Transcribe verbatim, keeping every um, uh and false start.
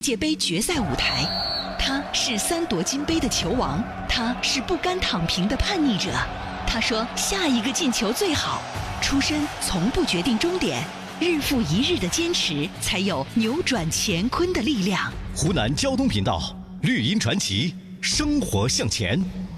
界杯决赛舞台，他是三夺金杯的球王，他是不甘躺平的叛逆者。他说下一个进球最好，出身从不决定终点，日复一日的坚持才有扭转乾坤的力量。 湖南交通频道绿茵传奇，生活向前。